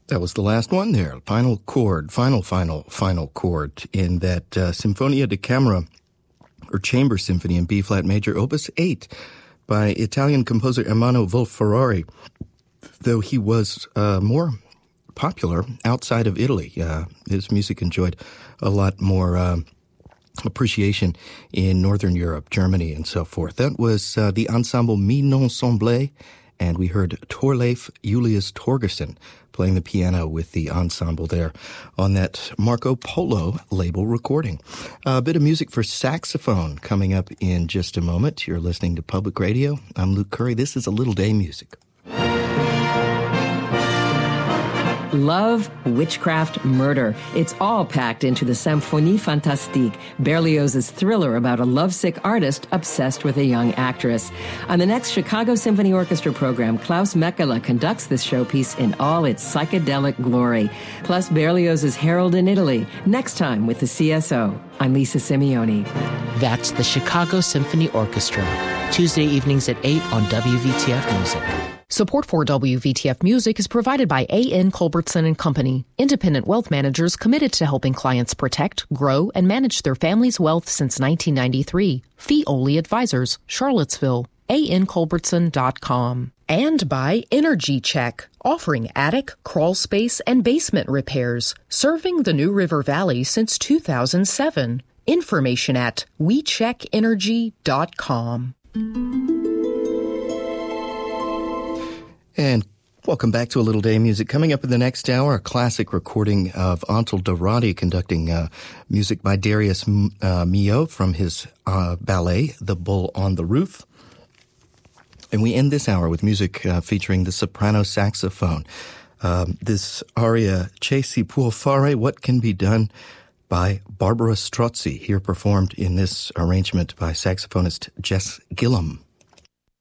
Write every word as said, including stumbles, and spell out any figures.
That was the last one there. Final chord, final, final, final chord in that uh, Sinfonia da Camera, or Chamber Symphony in B-flat major, Opus eight, by Italian composer Ermanno Wolf-Ferrari, though he was uh, more popular outside of Italy. Uh, his music enjoyed a lot more uh, appreciation in Northern Europe, Germany, and so forth. That was uh, the ensemble Mi Non Semblé, and we heard Torleif Julius Torgerson playing the piano with the ensemble there on that Marco Polo label recording. A bit of music for saxophone coming up in just a moment. You're listening to Public Radio. I'm Luke Curry. This is A Little Day Music. Love, witchcraft, murder. It's all packed into the Symphonie Fantastique, Berlioz's thriller about a lovesick artist obsessed with a young actress. On the next Chicago Symphony Orchestra program, Klaus Mekela conducts this showpiece in all its psychedelic glory. Plus Berlioz's Harold in Italy, next time with the C S O. I'm Lisa Simeone. That's the Chicago Symphony Orchestra, Tuesday evenings at eight on W V T F Music. Support for W V T F Music is provided by A N Culbertson and Company, independent wealth managers committed to helping clients protect, grow, and manage their family's wealth since nineteen ninety-three. Fee-only advisors, Charlottesville, A N Culbertson dot com. And by Energy Check, offering attic, crawl space, and basement repairs, serving the New River Valley since two thousand seven. Information at we check energy dot com. And welcome back to A Little Day Music. Coming up in the next hour, a classic recording of Antal Dorati conducting uh, music by Darius uh, Milhaud from his uh, ballet, The Bull on the Roof. And we end this hour with music uh, featuring the soprano saxophone. Um, this aria, Che si può fare, What Can Be Done, by Barbara Strozzi, here performed in this arrangement by saxophonist Jess Gillum.